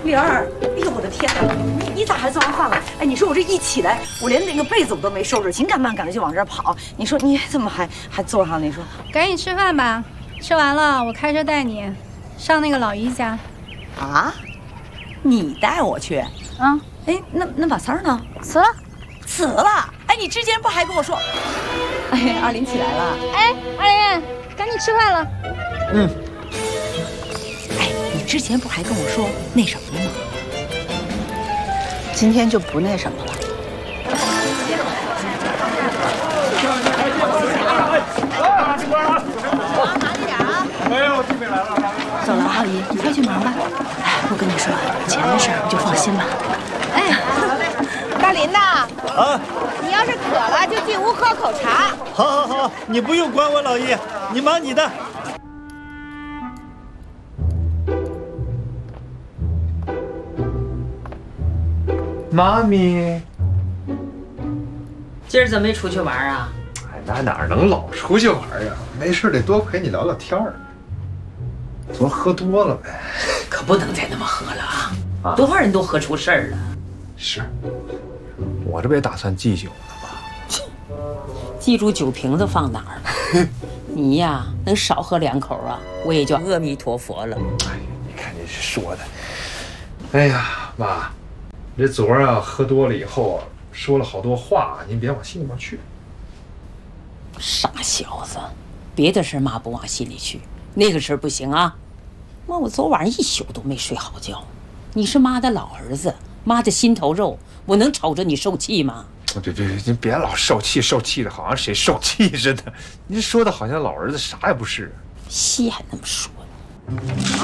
玲儿，哎呦我的天哪！你咋还做完饭了？哎，你说我这一起来，我连那个被子我都没收拾，紧赶慢赶的就往这儿跑。你说你怎么还坐上？你说， 赶紧吃饭吧，吃完了我开车带你上那个老姨家。 啊？你带我去？ 啊？ 哎，那马三呢？ 辞了。 辞了？哎，你之前不还跟我说？哎，阿林起来了。 哎，阿林，赶紧吃饭了。 嗯。哎，你之前不还跟我说那什么吗？今天就不那什么了。 慢点啊！哎呦，这边来了。 走了，阿姨，你快去忙吧。哎，我跟你说，钱的事儿你就放心吧。 哎，大林呐， 啊， 你要是渴了就进屋喝口茶。 好，你不用管我，老姨，你忙你的。 妈咪， 今儿怎么没出去玩啊？ 哎，哪能老出去玩啊？没事得多陪你聊聊天儿。昨儿喝多了呗， 可不能再那么喝了啊！多少人都喝出事儿了。 是，我这不也打算忌酒呢吗？ 记住酒瓶子放哪儿了。你呀，能少喝2口啊，我也就阿弥陀佛了。 哎，你看你这说的，哎呀，妈，这昨儿啊喝多了以后啊，说了好多话，您别往心里面去。 傻小子，别的事妈不往心里去，那个事儿不行啊。妈，我昨晚上一宿都没睡好觉。你是妈的老儿子，妈的心头肉，我能瞅着你受气吗？ 别，您别老受气的，好像谁受气似的。您说的好像老儿子啥也不是。 稀罕那么说呢。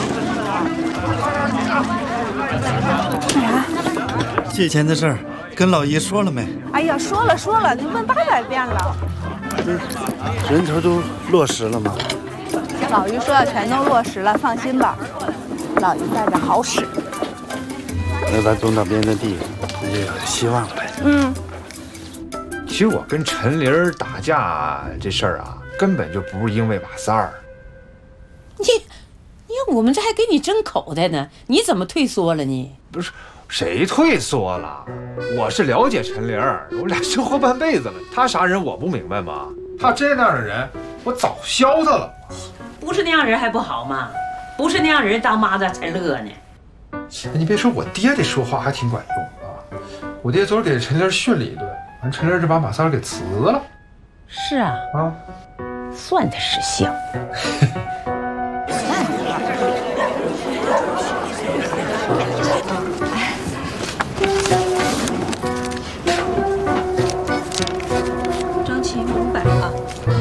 干啥？ 借钱的事儿跟老姨说了没？ 哎呀，说了，你问800遍了。 人头都落实了吗？ 老姨说要全都落实了，放心吧，老姨带着好使。 那咱种到别人的地，那就有希望了。 嗯。 其实我跟陈玲打架这事儿啊，根本就不是因为马三儿。 你看我们这还给你争口袋呢，你怎么退缩了呢？ 不是，谁退缩了？我是了解陈玲，我俩生活半辈子了，她啥人我不明白吗？她这样的人，我早削她了。 不是那样人还不好吗？不是那样人当妈的才乐呢。 你别说，我爹这说话还挺管用啊。我爹昨儿给陈玲训了一顿，完陈玲就把马三给辞了。 是啊，算他识相。 张琪500啊！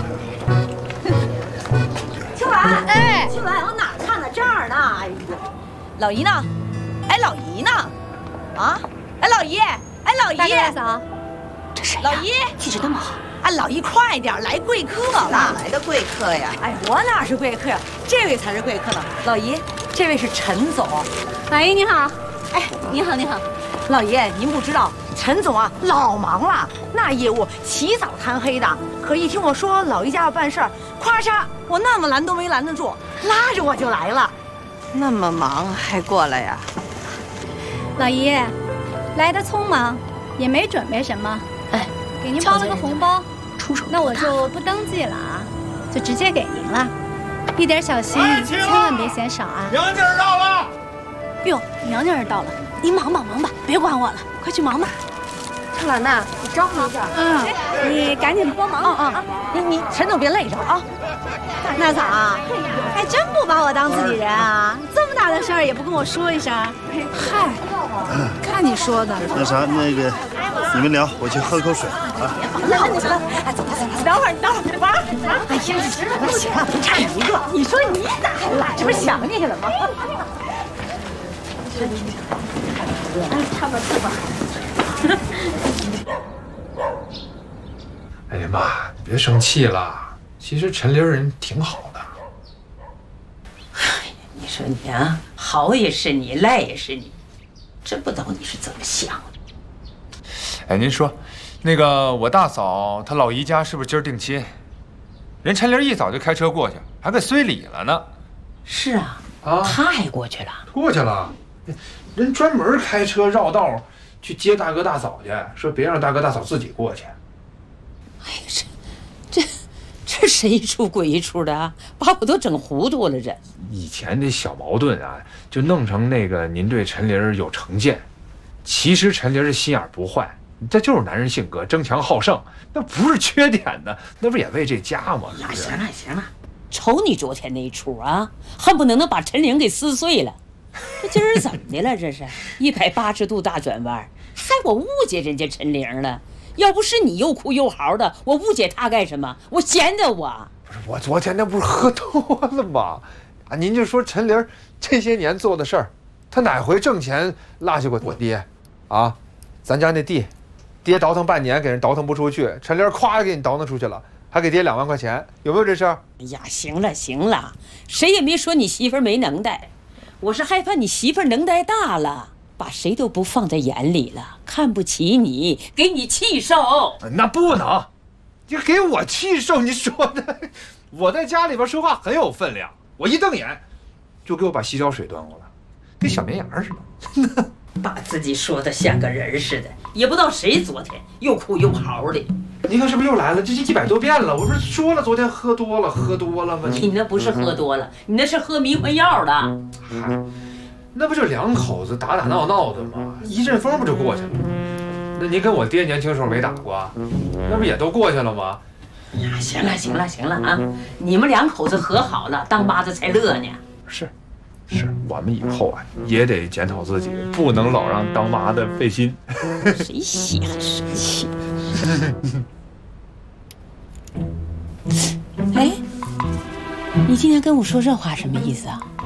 青兰，哎，青兰，往哪儿看呢？这儿呢。哎呀，老姨呢？哎，老姨呢？啊？哎，老姨，哎，老姨， 大哥嫂， 这谁？老姨气质那么好。哎，老姨快点，来贵客了。 哪来的贵客呀？ 哎，我哪是贵客呀？这位才是贵客呢。老姨，这位是陈总。 老姨你好。 哎，你好，你好。老爷，您不知道，陈总啊，老忙了，那业务起早贪黑的。可一听我说老姨家要办事儿，咵嚓，我那么拦都没拦得住，拉着我就来了。 那么忙还过来呀？ 老姨，来的匆忙，也没准备什么。 哎， 给您包了个红包， 出手。 那我就不登记了啊，就直接给您了。一点小心意，千万别嫌少啊。 娘家儿到了。 哟，娘家人到了，您忙吧，别管我了，快去忙吧。 春兰呐，你招呼一下。 你赶紧帮忙。 你陈总别累着啊。 那咋啊？还真不把我当自己人啊？这么大的事儿也不跟我说一声？嗨，看你说的。 那啥，那个你们聊，我去喝口水啊。 哎，走，等会儿玩。哎呀，行了，不差一个。你说你咋还来？这不是想你了吗？哎，差吧。 哎呀妈，你别生气了。其实陈玲人挺好的。 你说你啊，好也是你，赖也是你，真不懂你是怎么想的。 哎，您说，那个我大嫂她老姨家是不是今儿定亲？人陈玲一早就开车过去，还给随礼了呢。 是啊，他还过去了。 过去了。 人专门开车绕道去接大哥大嫂去，说别让大哥大嫂自己过去。 哎呀，这谁一出鬼一出的啊，把我都整糊涂了。这以前的小矛盾啊，就弄成那个您对陈琳有成见，其实陈琳心眼不坏，这就是男人性格，争强好胜，那不是缺点呢，那不也为这家吗？ 那行了行了，瞅你昨天那一出啊，恨不能把陈琳给撕碎了。这今儿怎么的了？这是180度大转弯，害我误解人家陈琳了。要不是你又哭又嚎的，我误解他干什么？我闲着我。 不是我昨天那不是喝多了吗？啊，您就说陈琳这些年做的事儿，她哪回挣钱落下过我爹？啊，咱家那地，爹倒腾半年给人倒腾不出去，陈琳咵给你倒腾出去了，还给爹2万块钱，有没有这事儿？ 哎呀，行了行了，谁也没说你媳妇儿没能耐，我是害怕你媳妇儿能耐大了，把谁都不放在眼里了，看不起你，给你气受。 那不能，你给我气受，你说的，我在家里边说话很有分量，我一瞪眼，就给我把洗脚水端过来，跟小绵羊似的。 把自己说的像个人似的，也不知道谁昨天又哭又嚎的。 你看是不是又来了？这是100多遍了，我不是说了昨天喝多了吗？ 你那不是喝多了，你那是喝迷魂药了。 嗨，那不就2口子打闹的吗？一阵风不就过去了？那您跟我爹年轻时候没打过，那不也都过去了吗？ 呀，行了啊！你们2口子和好了，当妈的才乐呢。 是，我们以后啊也得检讨自己，不能老让当妈的费心。 谁稀罕生气？哎，你今天跟我说这话什么意思啊？